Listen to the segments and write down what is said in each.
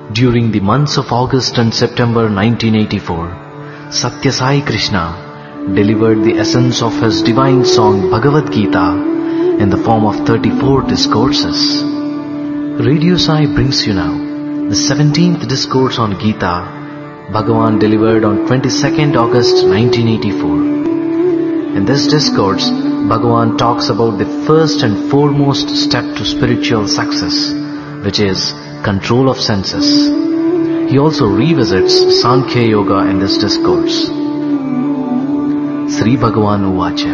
During the months of August and September 1984, Satya Sai Krishna delivered the essence of his divine song Bhagavad Gita in the form of 34 discourses. Radio Sai brings you now the 17th discourse on Gita, Bhagavan delivered on 22nd August 1984. In this discourse, Bhagavan talks about the first and foremost step to spiritual success, which is control of senses. He also revisits Sankhya Yoga in this discourse. Sri Bhagavan Uvacha.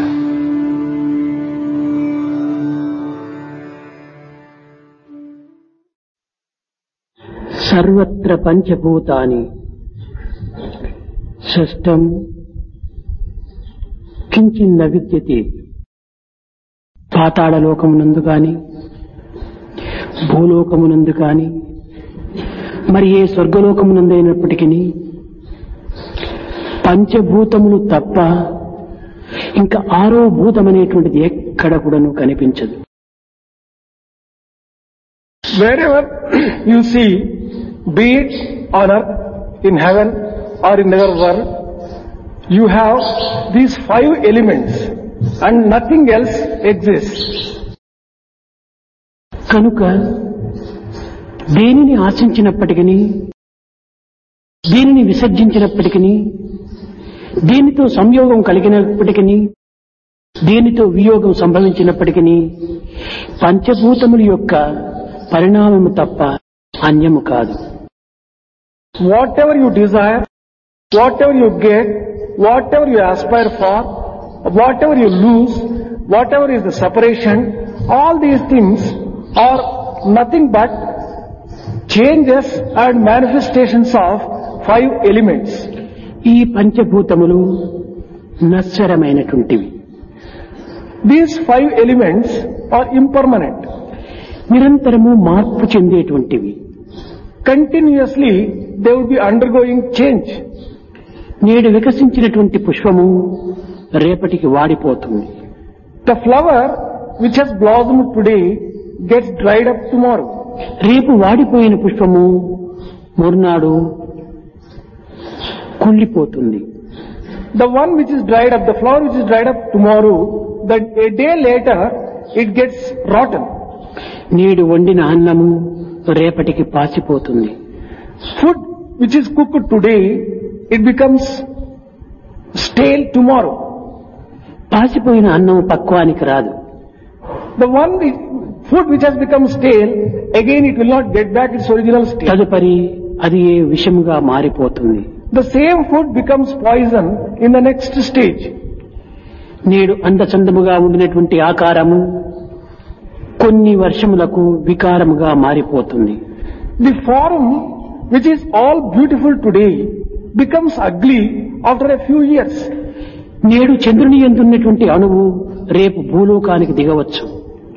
Sarvatra Panchabhutani Shashtam Kinchinna Vidyate. పాతాళ లోకమునందు గాని భూలోకమునందు గాని మరి ఏ స్వర్గలోకమునందైనప్పటికీ పంచభూతములు తప్ప ఇంకా ఆరో భూతమనేటువంటిది ఎక్కడ కూడాను కనిపించదు. Wherever you see, be it on earth, in heaven or in the world, you have these 5 elements and nothing else exists. కనుక దేనిని ఆశించినప్పటికీ, దేనిని విసర్జించినప్పటికీ, దేనితో సంయోగం కలిగినప్పటికీ, దేనితో వియోగం సంభవించినప్పటికీ పంచభూతముల యొక్క పరిణామము తప్ప అన్యము కాదు. Whatever you desire, whatever you get, whatever you aspire for, whatever you lose, whatever is the separation, all these things are nothing but changes and manifestations of 5 elements. ఈ పంచభూతములు నశ్వరమైనటువంటివి. These 5 elements are impermanent. నిరంతరము మార్పు చెందేటువంటివి. Continuously they will be undergoing change. నేడు వికసించినటువంటి పుష్పము రేపటికి వాడిపోతుంది. The flower which has blossomed today gets dried up tomorrow. రేపు వాడిపోయిన పుష్పము మరునాడు కుళ్ళిపోతుంది. The one which is dried up, the flower which is dried up tomorrow, that a day later it gets rotten. నేడు వండిన అన్నము రేపటికి పాసిపోతుంది. Food which is cooked today, it becomes stale tomorrow. పాసిపోయిన అన్నం పక్వానికి రాదు. The food which has become stale, again it will not get back its original state. తదుపరి అది విషముగా మారిపోతుంది. The same food becomes poison in the next stage. నేడు అందచందముగా ఉండినటువంటి ఆకారము కొన్ని వర్షములకు వికారముగా మారిపోతుంది. The form which is all beautiful today becomes ugly after a few years. నేడు చంద్రుని యందున్నటువంటి అణువు రేపు భూలోకానికి దిగవచ్చు.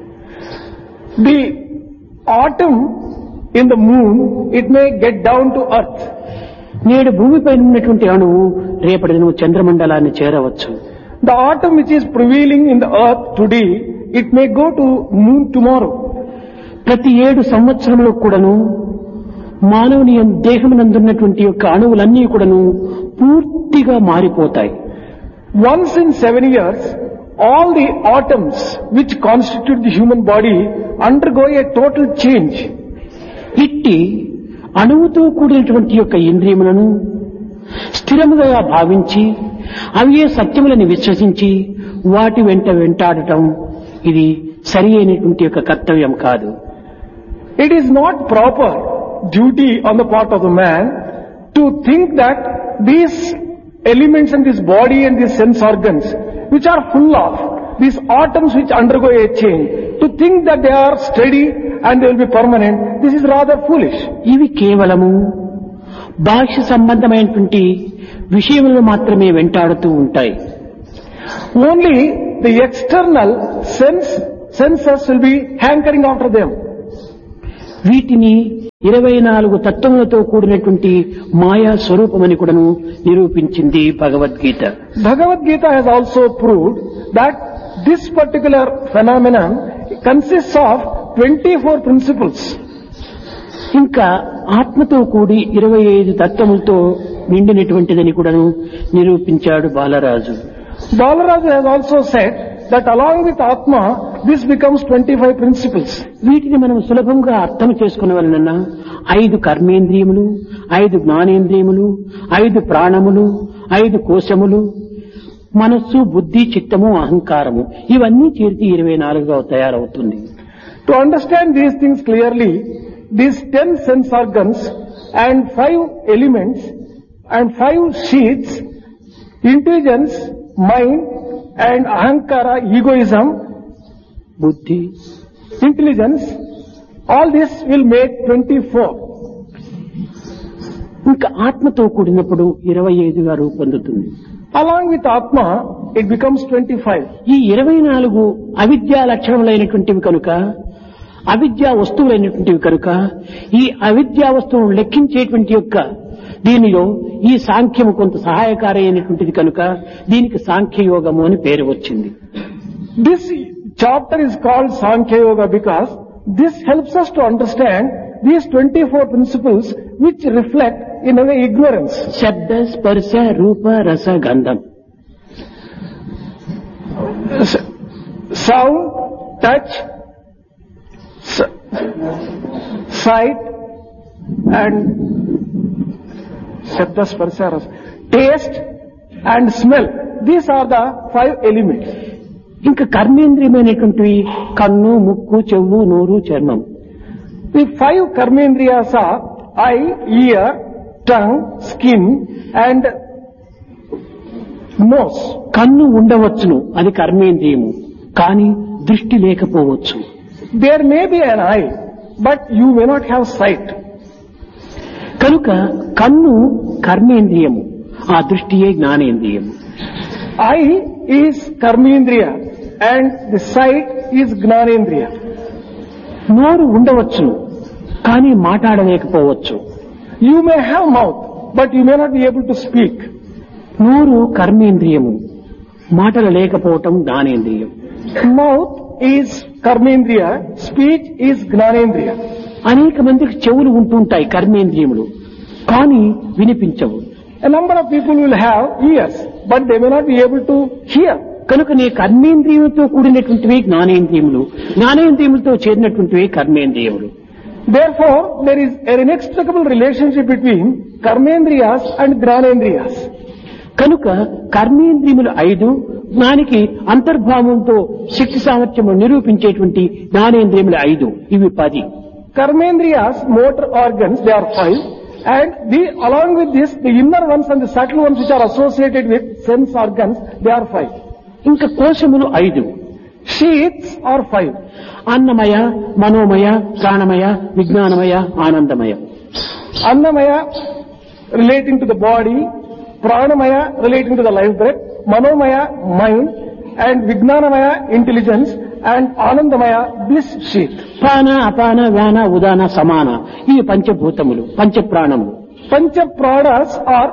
The atom in the moon, it may get down to earth. నేడు భూమిపై ఉన్నటువంటి అణువు రేపటి దినం చంద్రమండలాన్ని చేరవచ్చు. The atom which is prevailing in the earth today, it may go to moon tomorrow. ప్రతి 7 సంవత్సరములు కూడాను మానవుని దేహమునందున్నటువంటి యొక్క అణువులన్నీ కూడాను పూర్తిగా మారిపోతాయి. Once in 7 years, all the atoms which constitute the human body undergo a total change. ఇట్టి అణువుతో కూడినటువంటి యొక్క ఇంద్రియములను స్థిరముగా భావించి అవే సత్యములని విశ్వసించి వాటి వెంట వెంటాడటం ఇది సరి అయినటువంటి యొక్క కర్తవ్యం కాదు. It is not proper duty on the part of the man to think that these elements in this body and these sense organs which are full of these atoms which undergo a change, to think that they are steady and they will be permanent, this is rather foolish. ఇవి కేవలము బాహ్య సంబంధమైనటువంటి విషయములను మాత్రమే వెంటాడుతూ ఉంటాయి. Only the external senses will be hankering after them. వీటిని 24 తత్వములతో కూడినటువంటి మాయా స్వరూపమని కూడాను నిరూపించింది Bhagavad Gita. Bhagavad Gita has also proved that this particular phenomenon consists of 24 principles. ఇంకా ఆత్మతో కూడి 25 తత్వములతో నిండినటువంటిదని కూడాను నిరూపించాడు Balaraju. Balaraju has also said that along with Atma, this becomes 25 principles. వీటిని మనం సులభంగా అర్థం చేసుకునేవలనన్నా 5 కర్మేంద్రియములు, 5 జ్ఞానేంద్రియములు, 5 ప్రాణములు, 5 కోశములు, మనస్సు, బుద్ధి, చిత్తము, అహంకారము ఇవన్నీ చేర్చి 24గా తయారవుతుంది. To understand these things clearly, these 10 sense organs and 5 elements and 5 sheets, intelligence, mind and ahankara, egoism, బుద్ధి, intelligence, all this will make 24. ఇంకా ఆత్మతో కూడినప్పుడు 25గా రూపొందుతుంది. Along with Atma, it becomes 25. ఈ 24 అవిద్యా లక్షణములైనటువంటివి కనుక, అవిద్యా వస్తువులైనటువంటివి కనుక, ఈ అవిద్యా వస్తువును లెక్కించేటువంటి యొక్క దీనిలో ఈ సాంఖ్యము కొంత సహాయకారి అయినటువంటిది కనుక దీనికి సాంఖ్యయోగము అని పేరు వచ్చింది. This chapter is called Sankhya Yoga because this helps us to understand these 24 principles which reflect in our ignorance. శబ్ద, స్పర్శ, రూప, రస, గంధం. Sound, touch, sight and Shabda, Sparsha, Rasa, taste and smell. These are the 5 elements. ఇంకా కర్మేంద్రియమైనటువంటివి కన్ను, ముక్కు, చెవు, నోరు, చర్మం. The 5 karmendriyas are eye, ear, tongue, skin and nose. కన్ను ఉండవచ్చును, అది కర్మేంద్రియము, కానీ దృష్టి లేకపోవచ్చు. There may be an eye, but you may not have sight. కనుక కన్ను కర్మేంద్రియము, ఆ దృష్టియే జ్ఞానేంద్రియము. Eye is karmendriya and the sight is gnanendriya. నోరు ఉండవచ్చును, కానీ మాట్లాడలేకపోవచ్చు. You may have mouth, but you may not be able to speak. నోరు కర్మేంద్రియము, మాటలు లేకపోవటం జ్ఞానేంద్రియం. Mouth is karmendriya, speech is gnanendriya. అనేక మందికి చెవులు ఉంటుంటాయి కర్మేంద్రియములు, కానీ వినిపించవు. A number of people will have ears, but they may not be able to hear. కనుక నీ కర్మేంద్రియములతో కూడినటువంటివి జ్ఞానేంద్రియములు, జ్ఞానేంద్రియములతో చేరినటువంటివి కర్మేంద్రియములు. Therefore, there is an inextricable relationship between karmendriyas and gnanendriyas. కనుక కర్మేంద్రియములు 5, జ్ఞానికి అంతర్భావంతో శక్తి సామర్థ్యము నిరూపించేటువంటి జ్ఞానేంద్రియములు 5, ఇవి 10. Karmendriyas, motor organs, they are 5. And along with this, the inner ones and the subtle ones which are associated with sense organs, they are 5. ఇంకా కోశములు 5. Sheaths are 5. అన్నమయ, మనోమయ, ప్రాణమయ, విజ్ఞానమయ, ఆనందమయ. Annamaya relating to the body, Pranamaya relating to the life breath, Manomaya mind, and Vijnanamaya intelligence, and Anandamaya bliss sheath. ప్రాణ, అపాన, వ్యాన, ఉదాన, సమాన, ఇవి పంచభూతములు, పంచప్రాణములు. Pancha pranas are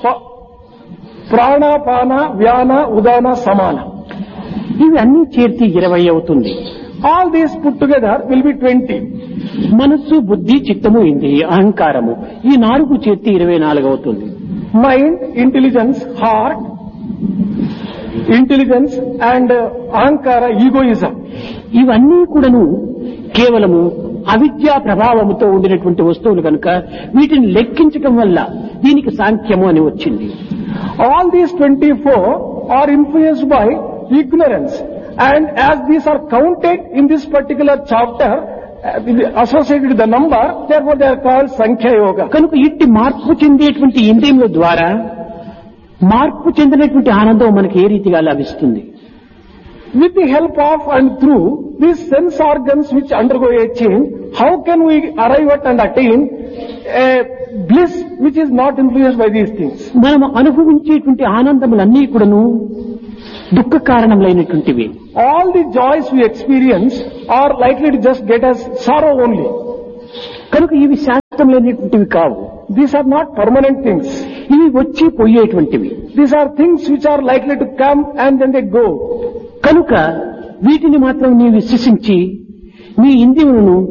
Prana, Pana, Vyana, Udana, Samana. ఇవి అన్ని చేర్చి 20 అవుతుంది. All these put together will be 20. మనస్సు, బుద్ధి, చిత్తము, ఇంద్రియ, అహంకారము ఈ 4 చేర్చి 24 అవుతుంది. Mind, intelligence, heart, intelligence and ahankara, egoism. ఇవన్నీ కూడాను కేవలము అవిద్యా ప్రభావముతో ఉండినటువంటి వస్తువులు కనుక వీటిని లెక్కించటం వల్ల దీనికి సాంఖ్యము అని వచ్చింది. All these 24 are influenced by ignorance, and as these are counted in this particular chapter associated with the number, therefore they are called Sankhya Yoga. కనుక ఇట్టి మార్పు చెందేటువంటి ఇంద్రియముల ద్వారా మార్పు చెందినటువంటి ఆనందం మనకి ఏ రీతిగా లభిస్తుంది? With the help of and through these sense organs which undergo a change, how can we arrive at and attain a bliss which is not influenced by these things? మనం అనుభవించేటువంటి ఆనందములన్నీ కూడాను దుఃఖ కారణములైనటువంటివి. All the joys we experience are likely to just get us sorrow only. కనుక ఇవి శాశ్వతమైనటువంటివి కావు. These are not permanent things. ఇవి వచ్చి పోయేటువంటివి. These are things which are likely to come and then they go. కనుక వీటిని మాత్రం నీ విశ్వసించి నీ ఇంద్రియములను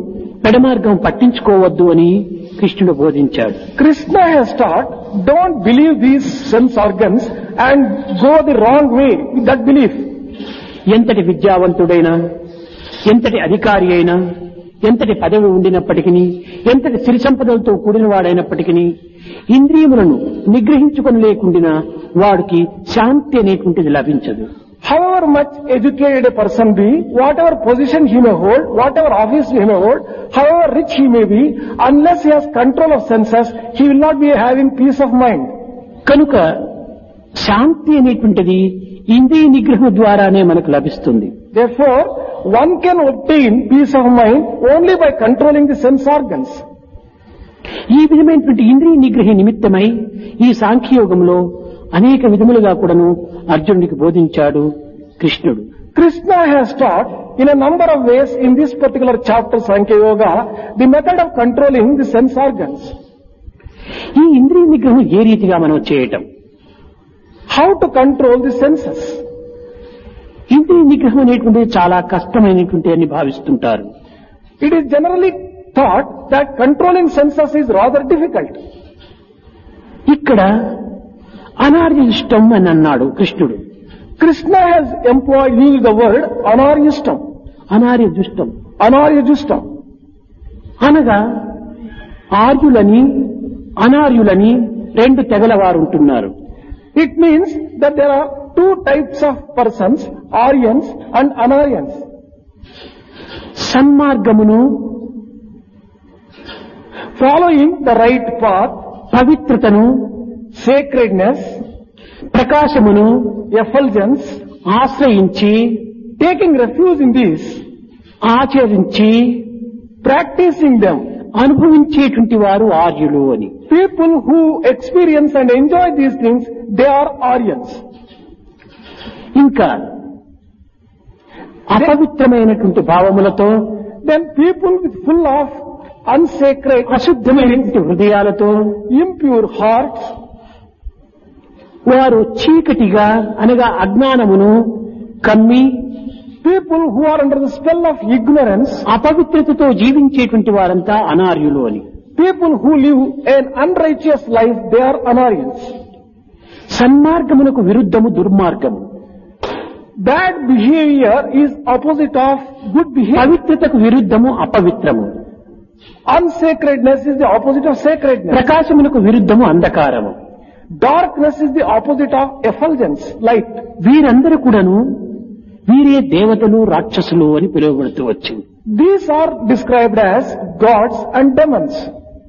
పెడమార్గం పట్టించుకోవద్దు అని కృష్ణుడు బోధించాడు. Krishna has taught, don't believe these sense organs and go the wrong way with that belief. ఎంతటి విద్యావంతుడైనా, ఎంతటి అధికారి అయినా, ఎంతటి పదవి ఉండినప్పటికీ, ఎంతటి సిరి సంపదలతో కూడిన వాడైనప్పటికీ ఇంద్రియములను నిగ్రహించుకొని లేకుండా వాడికి శాంతి అనేటువంటిది లభించదు. However much educated a person be, whatever position he may hold, whatever office he may hold, however rich he may be, unless he has control of senses, he will not be having peace of mind. కనుక శాంతి అనేటువంటిది ఇంద్రియ నిగ్రహం ద్వారానే మనకు లభిస్తుంది. Therefore, one can obtain peace of mind only by controlling the sense organs. ఈ విధమైనటువంటి ఇంద్రియ నిగ్రహ నిమిత్తమై ఈ సాంఖ్యయోగంలో అనేక విధములుగా కూడాను అర్జునుడికి బోధించాడు కృష్ణుడు. Krishna has taught in a number of ways in this particular chapter Sankhya Yoga the method of controlling the sense organs. ఈ ఇంద్రియ నిగ్రహం ఏ రీతిగా మనం చేయటం, How to control the senses. ఇంద్రియ నిగ్రహం అనేటువంటిది చాలా కష్టమైనటువంటి అని భావిస్తుంటారు. It is generally thought that controlling senses is rather difficult. ఇక్కడ అనార్యిష్టం అని అన్నాడు కృష్ణుడు. Krishna has used the word anaryustam. అనార్యజుష్టం Anaryajustam. అనగా ఆర్యులని అనార్యులని రెండు తెగల వారు ఉంటున్నారు. It means that there are two types of persons, Aryans and Anaryans. సన్మార్గమును, Following the right path, పవిత్రతను, sacredness, ప్రకాశమును effulgence, ఆశ్రయించి taking refuge in these, ఆచరించి practicing them. అనుభవించేటువంటి వారు ఆర్యులు అని. People who experience and enjoy these things, they are Aryans. ఇంకా అపవిత్రమైనటువంటి భావములతో, Then people with full of unsacred, అశుద్ధమైనటువంటి హృదయాలతో, impure hearts, వారు చీకటిగా అనగా అజ్ఞానమును కమ్మి people who are under the spell of ignorance, అపవిత్రతతో జీవించేటువంటి వారంతా అనార్యులు అని. people who live an unrighteous life, they are Anaryans. సన్మార్గమునకు విరుద్ధము దుర్మార్గము, Bad behavior is opposite of good behavior. పవిత్రతకు విరుద్ధము అపవిత్రము, Unsacredness is the opposite of sacredness. ప్రకాశమునకు విరుద్ధము అంధకారము. Darkness is the opposite of effulgence, light. వీరందరూ కూడాను వీరే దేవతలు రాక్షసులు అని పిలువబడుతూ వచ్చింది. These are described as gods and demons.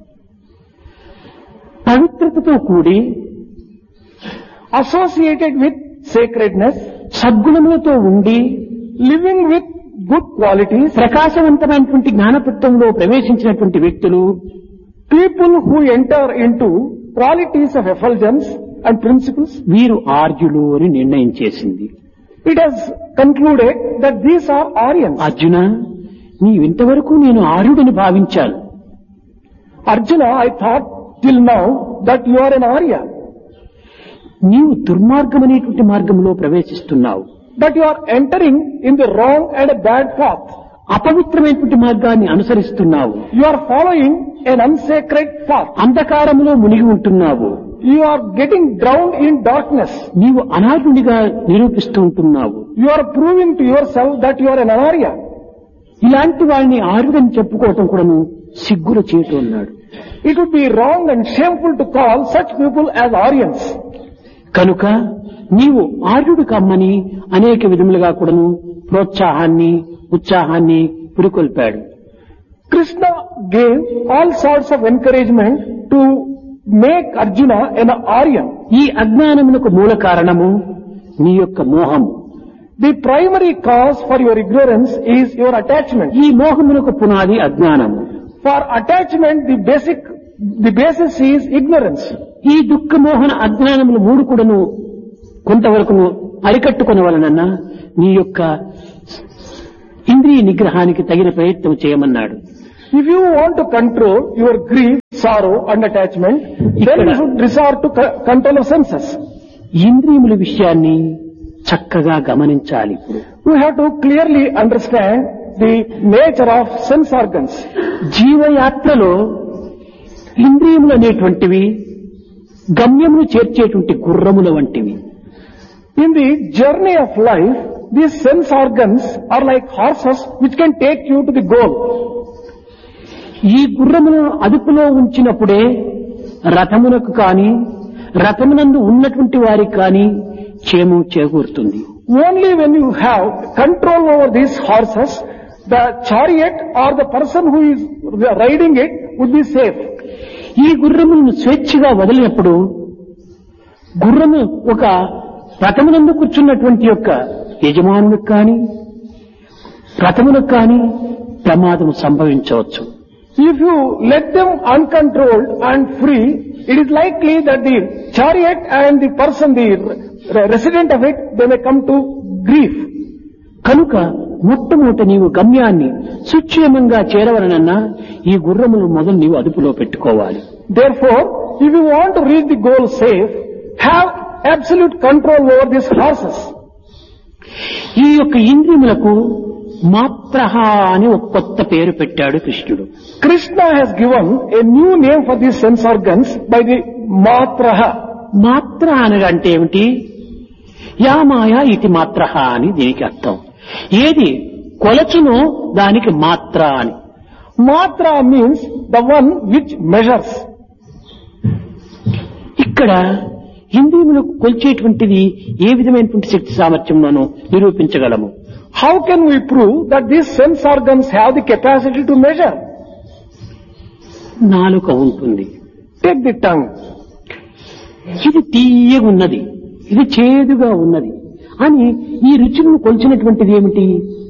పవిత్రతతో కూడి Associated with sacredness, సద్గుణములతో ఉండి living with good qualities, ప్రకాశవంతమైనటువంటి జ్ఞానపత్వంలో ప్రవేశించినటువంటి వ్యక్తులు people who enter into qualities of effulgence and principles, వీరు ఆర్యులు అని నిర్ణయం చేసింది. it has concluded that these are Aryans. Arjuna, నీవింతవరకు నేను ఆర్యుడని భావించాను. Arjuna, I thought till now that you are an Arya, నీవు దుర్మార్గం అనేటువంటి మార్గంలో ప్రవేశిస్తున్నావు. but you are entering in the wrong and a bad path. అపవిత్రమైనటువంటి మార్గాన్ని అనుసరిస్తున్నావు. You are following an unsacred path. అంధకారములో మునిగి ఉంటున్నావు. You are getting drowned in darkness. నీవు అనార్యుడిగా నిరూపిస్తూ ఉంటున్నావు. You are proving to yourself that you are an Anarya. ఇలాంటి వాడిని ఆర్యుడని చెప్పుకోవటం కూడాను సిగ్గుల చేయటం అన్నాడు. It would be wrong and shameful to call such people as Aryans. కనుక నీవు ఆర్యుడు కమ్మని అనేక విధములుగా కూడాను ప్రోత్సాహాన్ని, ఉత్సాహాన్ని పురికొల్పాడు. Krishna gave all sorts of encouragement to make Arjuna an Aryan. ఈ అజ్ఞానమునకు మూల కారణము నీ యొక్క మోహము. The primary cause for your ignorance is your attachment. ఈ మోహమునకు పునాది అజ్ఞానము. For attachment, the basis is ignorance. ఈ దుఃఖ మోహన అజ్ఞానములు మూడు కూడాను కొంతవరకు అరికట్టుకొనవలనన్నా నీ యొక్క ఇంద్రియ నిగ్రహానికి తగిన ప్రయత్నం చేయమన్నాడు. If you want to control your grief, sorrow and attachment, then you should resort to control of senses. ఇంద్రియముల విషయాన్ని చక్కగా గమనించాలి. You have to clearly understand the nature of sense organs. జీవయాత్రలో ఇంద్రియములు అనేటువంటివి గమ్యమును చేర్చేటువంటి గుర్రముల వంటివి. In the journey of life, these sense organs are like horses which can take you to the goal. ఈ గుర్రములను అదుపులో ఉంచినప్పుడే రథమునకు కాని రథమునందు ఉన్నటువంటి వారికి కాని క్షేమం చేకూరుతుంది. Only when you have control over these horses, the chariot or the person who is riding it would be safe. ఈ గుర్రములను స్వేచ్ఛగా వదిలినప్పుడు గుర్రము ఒక రథమునందు కూర్చున్నటువంటి యొక్క యజమానులకు కాని రథములకు కాని ప్రమాదం సంభవించవచ్చు. If you let them uncontrolled and free, it is likely that the chariot and the person, the resident of it, they may come to grief. కనుక మొట్టమొదట నీవు గమ్యాన్ని సుక్షేమంగా చేరవలనన్నా ఈ గుర్రమును మొదలు నీవు అదుపులో పెట్టుకోవాలి. Therefore, if you want to reach the goal safe, have absolute control over these horses. ఈ యొక్క ఇంద్రియములకు మాత్రహ అని ఒక కొత్త పేరు పెట్టాడు కృష్ణుడు. Krishna has given a new name for these sense organs by the matraha. మాత్ర అనగంటే ఏమిటి? యామాయ ఇది మాత్రహ అని దీనికి అర్థం. ఏది కొలచునో దానికి మాత్ర అని. Matra means the one which measures. ఇక్కడ ఇంద్రియములకు కొలిచేటువంటిది ఏ విధమైనటువంటి శక్తి సామర్థ్యంలోనూ నిరూపించగలము. How can we prove that these sense organs have the capacity to measure? నాలుక ఉంటుంది. Take the tongue. ఇది తీయగా ఉన్నది, ఇది చేదుగా ఉన్నది అని ఈ రుచులను కొలిచినటువంటిది ఏమిటి?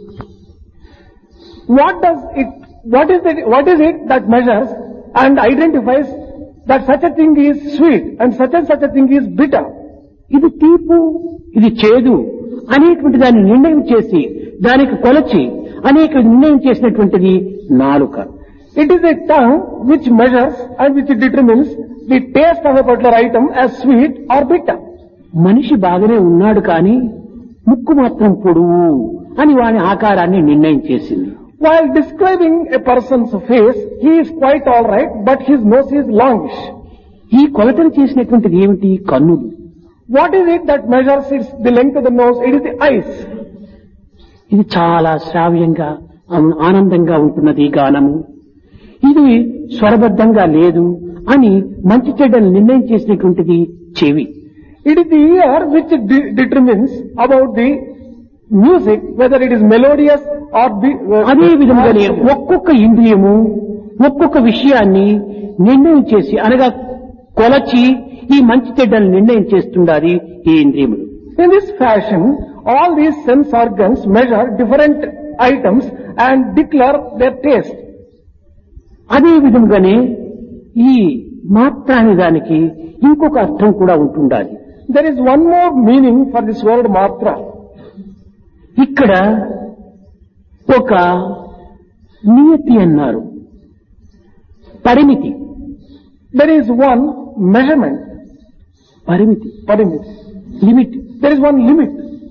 What is it that measures and identifies that such a thing is sweet and such a thing is bitter? ఇది తీపు, ఇది చేదు అనేటువంటి దాన్ని నిర్ణయం చేసి దానికి కొలచి అనేక నిర్ణయం చేసినటువంటిది నాలుక. It is a tongue which measures and which determines the taste of a particular item as sweet or bitter. మనిషి బాగానే ఉన్నాడు కానీ ముక్కు మాత్రం పొడువు అని వాని ఆకారాన్ని నిర్ణయం చేసింది. While describing a person's face, he is quite all right, but his nose is longish. ఈ కొలతలు చేసినటువంటిది ఏమిటి? కన్నులు. What is it that measures the length of the nose? It is the eyes. ఇది చాలా శ్రావ్యంగా ఆనందంగా ఉంటున్నది ఈ గానము, ఇది స్వరబద్ధంగా లేదు అని మంచి చెడ్డలు నిర్ణయం చేసినటువంటిది చెవి. It is the ear which determines about the music, whether it is melodious or అదే విధంగానే ఒక్కొక్క ఇంద్రియము ఒక్కొక్క విషయాన్ని నిర్ణయం చేసి అనగా కొలచి ఈ మంచి చెడ్డలు నిర్ణయం చేస్తుండాలి ఈ ఇంద్రియములు. In this fashion, all these sense organs measure different items and declare their taste. అదే విధంగానే ఈ మాత్ర అనే దానికి ఇంకొక అర్థం కూడా ఉంటుండాలి. There is one more meaning for this word matra. ఇక్కడ ఒక నియతి అన్నారు, పరిమితి. There is one measurement. పరిమితి, Limit. There is one limit.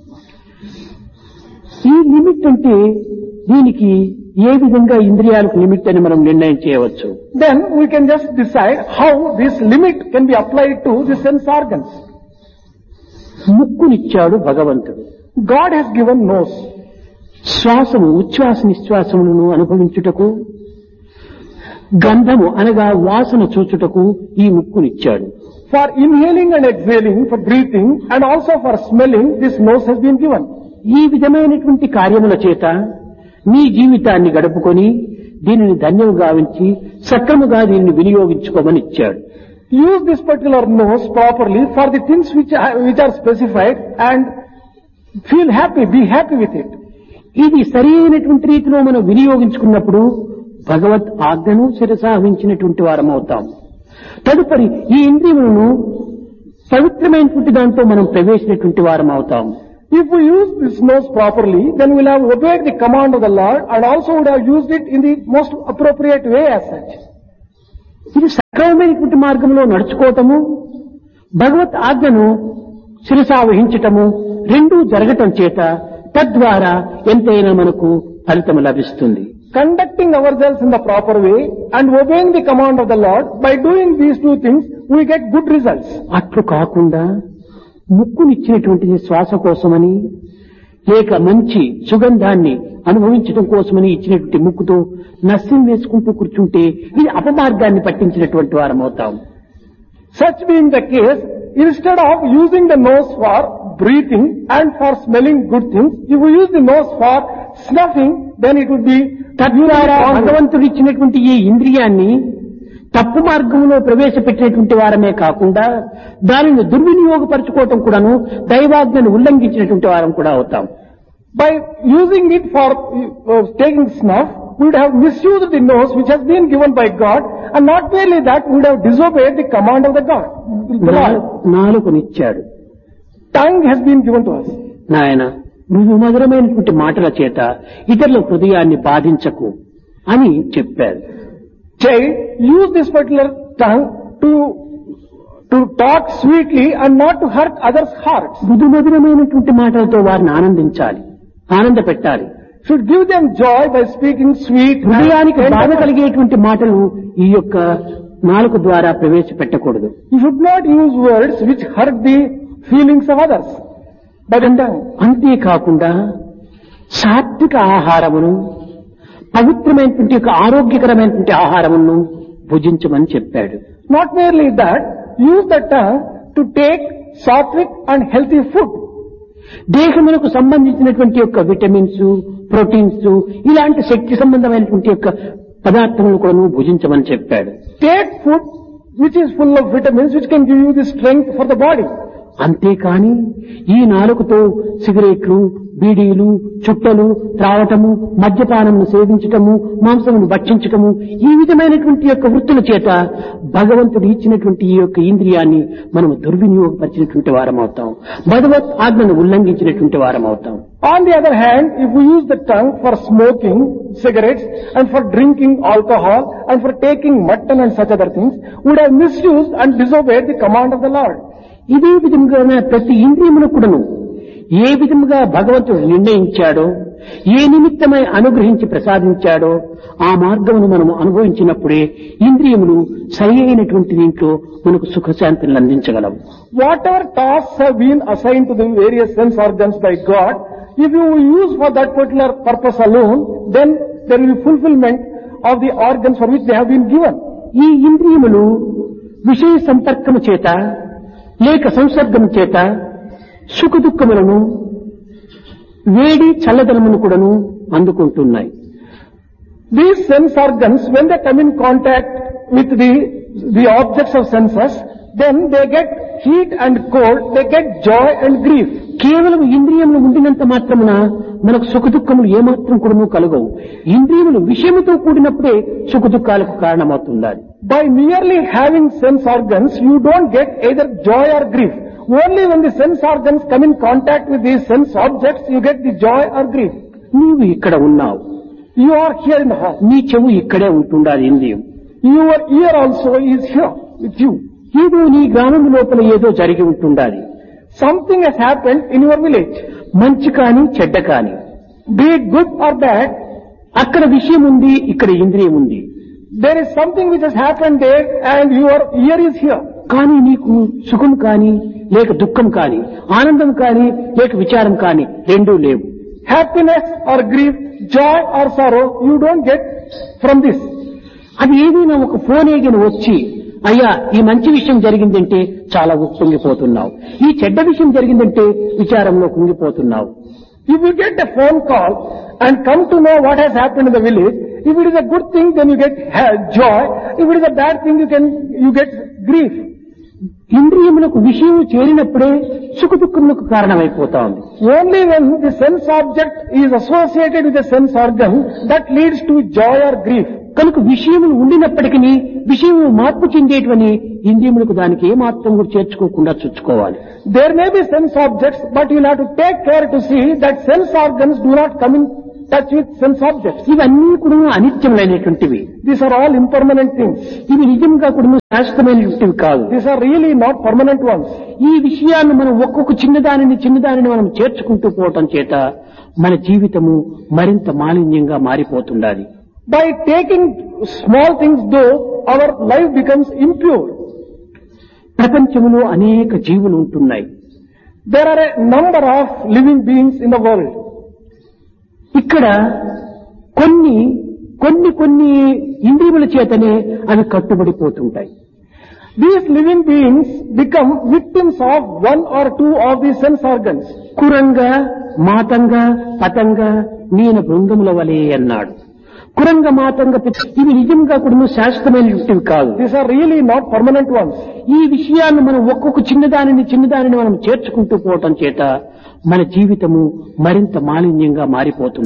ఈ లిమిట్ అంటే దీనికి ఏ విధంగా ఇంద్రియాలకు లిమిట్ అని మనం నిర్ణయం చేయవచ్చు. Then we can just decide how this limit can be applied to the sense organs. ముక్కునిచ్చాడు భగవంతుడు. God has given nose. శ్వాసము ఉచ్ఛ్వాస నిశ్వాసములను అనుభవించుటకు, గంధము అనగా వాసన చూచుటకు ఈ ముక్కునిచ్చాడు. For inhaling and exhaling, for breathing and also for smelling, this nose has been given. ఈ విధమైనటువంటి కార్యముల చేత నీ జీవితాన్ని గడుపుకొని దీనిని ధన్యము గావించి సక్రముగా దీనిని వినియోగించుకోమని ఇచ్చాడు. Use this particular nose properly for the things which are specified and feel happy, be happy with it. ఇది సరైనటువంటి రీతిలో మనం వినియోగించుకున్నప్పుడు భగవత్ ఆజ్ఞను శిరసావహించినటువంటి వారం అవుతాం. తదుపరి ఈ ఇంద్రియములను పవిత్రమైనటువంటి దాంతో మనం ప్రవేశించినటువంటి వారం అవుతాం. If we use this nose properly, then we will have obeyed the command of the Lord and also would have used it in the most appropriate way as such. ఇది సక్రమమైనటువంటి మార్గంలో నడుచుకోవటము, భగవత్ ఆజ్ఞను శిరసావహించటము రెండూ జరగటం చేత తద్వారా ఎంతైనా మనకు ఫలితం లభిస్తుంది. Conducting ourselves in the proper way and obeying the command of the Lord, by doing these two things, we get good results. అట్లు కాకుండా ముక్కునిచ్చినటువంటిది శ్వాస కోసమని లేక మంచి సుగంధాన్ని అనుభవించడం కోసమని ఇచ్చినటువంటి ముక్కుతో నస్యం వేసుకుంటూ కూర్చుంటే ఇది అపమార్గాన్ని పట్టించినటువంటి వారం అవుతాం. Such being the case, instead of using the nose for breathing and for smelling good things, if we use the nose for snuffing, then it would be తద్వారా భగవంతుడు ఇచ్చినటువంటి ఈ ఇంద్రియాన్ని తప్పు మార్గంలో ప్రవేశపెట్టినటువంటి వారమే కాకుండా దానిని దుర్వినియోగపరచుకోవటం కూడాను దైవాజ్ఞను ఉల్లంఘించినటువంటి వారం కూడా అవుతాం. By using it for taking snuff, we would have misused the nose which has been given by God, and not merely that, we would have disobeyed the command of the God. నాలుకనిచ్చాడు. Tongue has been given to us. నాయన నువ్వు మధురమైనటువంటి మాటల చేత ఇతరుల హృదయాన్ని బాధించకు అని చెప్పారు. Child, use this particular tongue to talk sweetly and not to hurt others' hearts. మధురమైనటువంటి మాటలతో వారిని ఆనంద పెట్టాలి. Should give them joy by speaking sweet. హృదయానికి బాధ కలిగేటువంటి మాటలు ఈ యొక్క నాలుక ద్వారా ప్రవేశపెట్టకూడదు. You should not use words which hurt the feelings of others. అంతేకాకుండా సాత్విక ఆహారమును పవిత్రమైనటువంటి యొక్క ఆరోగ్యకరమైనటువంటి ఆహారమును భుజించమని చెప్పాడు. Not merely that, use the tongue to take sattvic and healthy food. దేహమునకు సంబంధించినటువంటి యొక్క విటమిన్స్, ప్రోటీన్స్ ఇలాంటి శక్తి సంబంధమైనటువంటి యొక్క పదార్థములను కూడా భుజించమని చెప్పాడు. Take food which is full of vitamins which can give you the strength for the body. అంతేకాని ఈ నాలుకతో సిగరెట్లు, బీడీలు, చుట్టలు త్రావటము, మద్యపానమును సేవించటము, మాంసమును భక్షించటము ఈ విధమైనటువంటి యొక్క వృత్తుల చేత భగవంతుడు ఇచ్చినటువంటి ఈ యొక్క ఇంద్రియాన్ని మనం దుర్వినియోగపరిచినటువంటి వారం అవుతాం. భగవత్ ఆజ్ఞను ఉల్లంఘించినటువంటి వారం అవుతాం. On the other hand, if we use the tongue for smoking cigarettes and for drinking alcohol and for taking mutton and such other things, we would have misused and disobeyed the command of the Lord. ఇదే విధంగా ప్రతి ఇంద్రియమును కూడాను ఏ విధముగా భగవంతుడు నిర్ణయించాడో, ఏ నిమిత్తమై అనుగ్రహించి ప్రసాదించాడో ఆ మార్గమును మనము అనుభవించినప్పుడే ఇంద్రియములు సరి అయినటువంటి దీంట్లో మనకు సుఖశాంతిని అందించగలవు. Whatever tasks have been assigned to the various sense organs by God, if you use for that particular purpose alone, then there will be fulfillment of the organs for which they have been given. ఈ ఇంద్రియములు విషయ సంపర్కము చేత లేక సంసర్గము చేత సుఖ దుఃఖములను, వేడి చల్లదనమును కూడాను అందుకుంటున్నాయి. These sense organs, when they come in contact with the objects of senses, then they get heat and cold, they get joy and grief. కేవలం ఇంద్రియములు ఉండినంత మాత్రమున మనకు సుఖ దుఃఖములు ఏమాత్రం కూడాను కలగవు. ఇంద్రియములు విషయముతో కూడినప్పుడే సుఖ దుఃఖాలకు కారణమవుతుండాలి. By merely having sense organs, you don't get either joy or grief. Only when the sense organs come in contact with these sense objects, you get the joy or grief. నీవు ఇక్కడ ఉన్నావు. You are here in the house. నీ చెవు ఇక్కడే ఉంటుండాలి. ఇంద్రియం. Your ear also is here with you. ఏదో నీ గ్రామం లోపల ఏదో జరిగి ఉంటుండాలి. Something has happened in your village. మంచి కాని చెడ్డ కాని, be it good or bad, అక్కడ విషయం ఉంది, ఇక్కడ ఇంద్రియం ఉంది. There is something which has happened there and your ear is here. కానీ నీకు సుఖం కాని లేక దుఃఖం కాని, ఆనందం కాని లేక విచారం కాని రెండూ లేవు. Happiness or grief, joy or sorrow, you don't get from this. అది ఏదైనా ఒక ఫోన్ ఏగిన వచ్చి, అయ్యా ఈ మంచి విషయం జరిగిందంటే చాలా కుంగిపోతున్నావు, ఈ చెడ్డ విషయం జరిగిందంటే విచారంలో కుంగిపోతున్నావు. If you get a phone call and come to know what has happened in the village, if it is a good thing then you get joy, if it is a bad thing you get grief. ఇంద్రియములకు విషయం చేరినప్పుడే సుఖ దుఃఖములకు కారణమైపోతా ఉంది. Only when the sense object is associated with the sense organ, that leads to joy or grief. కనుక విషయములు ఉండినప్పటికీ విషయము మార్పు చెందేటువంటి ఇంద్రియములకు దానికి ఏమాత్రం కూడా చేర్చుకోకుండా చూసుకోవాలి. There may be sense objects, but you will have to take care to see that sense organs do not come in touch with sense objects. ఇవన్నీ కూడా అనిత్యములైనటువంటివి. These are all impermanent things. ఇవి నిజంగా కూడా శాశ్వతమైనటువంటివి కాదు. These are really not permanent ones. ఈ విషయాన్ని మనం ఒక్కొక్క చిన్నదానిని మనం చేర్చుకుంటూ పోవటం చేత మన జీవితము మరింత మాలిన్యంగా మారిపోతుండాలి. By taking small things though, our life becomes impure. ప్రపంచంలో అనేక జీవులు ఉంటున్నాయి. There are a number of living beings in the world. ఇక్కడ కొన్ని ఇంద్రియముల చేతనే అవి కట్టుబడిపోతుంటాయి. These living beings become victims of one or two of these sense organs. కురంగ మాతంగ పతంగ నీన బృందముల వలె అన్నాడు. కురంగ మాతంగ ఇవి నిజంగా కూడా శాశ్వతమైనటువంటివి కాదు. These are really not permanent ones. ఈ విషయాన్ని మనం ఒక్కొక్క చిన్నదానిని మనం చేర్చుకుంటూ పోవటం చేత మన జీవితము మరింత మాలిన్యంగా మారిపోతుంది.